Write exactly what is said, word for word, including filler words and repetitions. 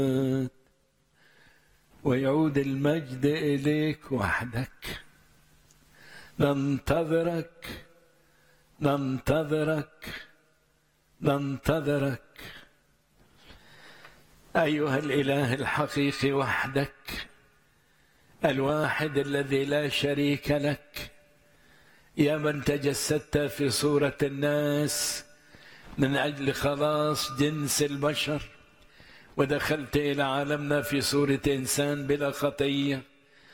ويعود المجد إليك وحدك. ننتظرك ننتظرك ننتظرك أيها الإله الحقيقي وحدك، الواحد الذي لا شريك لك، يا من تجسدت في صورة الناس من أجل خلاص جنس البشر، ودخلت إلى عالمنا في صورة إنسان بلا خطية،